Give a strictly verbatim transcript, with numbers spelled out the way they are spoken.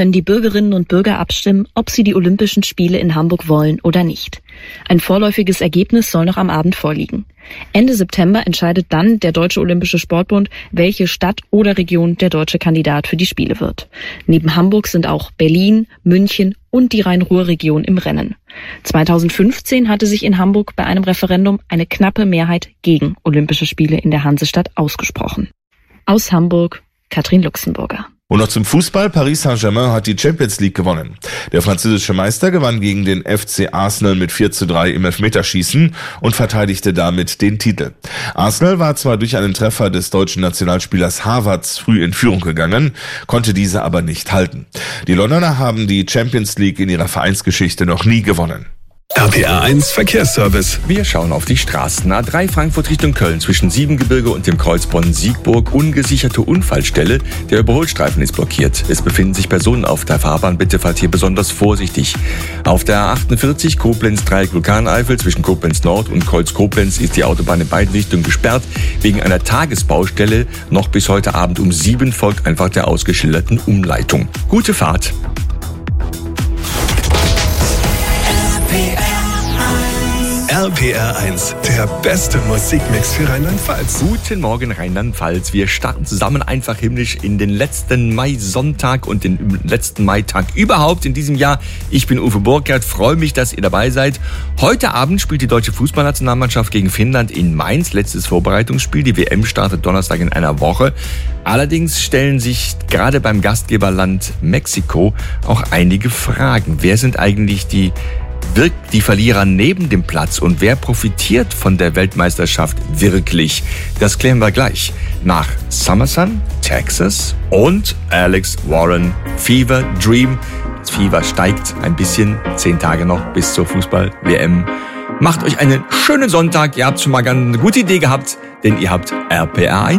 können die Bürgerinnen und Bürger abstimmen, ob sie die Olympischen Spiele in Hamburg wollen oder nicht. Ein vorläufiges Ergebnis soll noch am Abend vorliegen. Ende September entscheidet dann der Deutsche Olympische Sportbund, welche Stadt oder Region der deutsche Kandidat für die Spiele wird. Neben Hamburg sind auch Berlin, München und die Rhein-Ruhr-Region im Rennen. zweitausendfünfzehn hatte sich in Hamburg bei einem Referendum eine knappe Mehrheit gegen Olympische Spiele in der Hansestadt ausgesprochen. Aus Hamburg, Katrin Luxemburger. Und noch zum Fußball. Paris Saint-Germain hat die Champions League gewonnen. Der französische Meister gewann gegen den F C Arsenal mit vier zu drei im Elfmeterschießen und verteidigte damit den Titel. Arsenal war zwar durch einen Treffer des deutschen Nationalspielers Havertz früh in Führung gegangen, konnte diese aber nicht halten. Die Londoner haben die Champions League in ihrer Vereinsgeschichte noch nie gewonnen. R P R eins Verkehrsservice. Wir schauen auf die Straßen. A drei Frankfurt Richtung Köln zwischen Siebengebirge und dem Kreuz Bonn-Siegburg. Ungesicherte Unfallstelle. Der Überholstreifen ist blockiert. Es befinden sich Personen auf der Fahrbahn. Bitte fahrt hier besonders vorsichtig. Auf der A achtundvierzig Koblenz-Dreieck Vulkaneifel zwischen Koblenz Nord und Kreuz Koblenz ist die Autobahn in beiden Richtungen gesperrt. Wegen einer Tagesbaustelle. Noch bis heute Abend um sieben folgt einfach der ausgeschilderten Umleitung. Gute Fahrt. R P R eins, der beste Musikmix für Rheinland-Pfalz. Guten Morgen Rheinland-Pfalz. Wir starten zusammen einfach himmlisch in den letzten Mai-Sonntag und den letzten Maitag überhaupt in diesem Jahr. Ich bin Uwe Burkhardt, freue mich, dass ihr dabei seid. Heute Abend spielt die deutsche Fußballnationalmannschaft gegen Finnland in Mainz. Letztes Vorbereitungsspiel. Die W M startet Donnerstag in einer Woche. Allerdings stellen sich gerade beim Gastgeberland Mexiko auch einige Fragen. Wer sind eigentlich die wirkt die Verlierer neben dem Platz und wer profitiert von der Weltmeisterschaft wirklich? Das klären wir gleich nach Summer Sun, Texas und Alex Warren, Fever Dream. Das Fieber steigt ein bisschen, zehn Tage noch bis zur Fußball-W M. Macht euch einen schönen Sonntag, ihr habt schon mal eine gute Idee gehabt, denn ihr habt R P R eins.